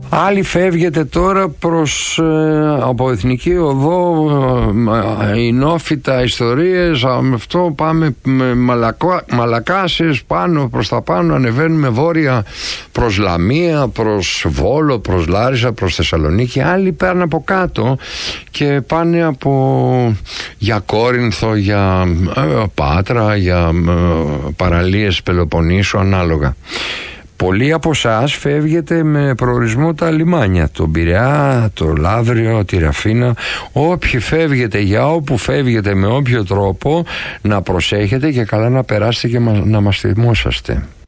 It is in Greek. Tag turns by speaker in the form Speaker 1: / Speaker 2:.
Speaker 1: Άλλοι φεύγετε τώρα προς από Εθνική Οδό, οι νόφιτα ιστορίες, με αυτό πάμε με Μαλακάσες πάνω προς τα πάνω, ανεβαίνουμε βόρεια προς Λαμία, προς Βόλο, προς Λάρισα, προς Θεσσαλονίκη. Άλλοι παίρνουν από κάτω και πάνε για Κόρινθο, για Πάτρα, για παραλίες Πελοποννήσου, ανάλογα. Πολλοί από εσάς φεύγετε με προορισμό τα λιμάνια, τον Πειραιά, το Λαύριο, τη Ραφίνα. Όποιοι φεύγετε, για όπου φεύγετε, με όποιο τρόπο, να προσέχετε και καλά να περάσετε και να μας θυμόσαστε.